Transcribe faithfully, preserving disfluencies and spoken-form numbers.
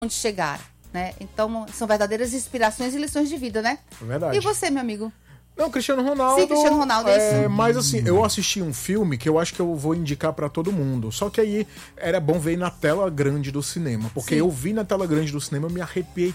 onde chegaram, né? Então, são verdadeiras inspirações e lições de vida, né? Verdade. E você, meu amigo? Não, Cristiano Ronaldo. Sim, Cristiano Ronaldo, é é, isso. Mas assim, eu assisti um filme que eu acho que eu vou indicar pra todo mundo. Só que aí era bom ver na tela grande do cinema. Porque Sim. eu vi na tela grande do cinema, eu me arrepiei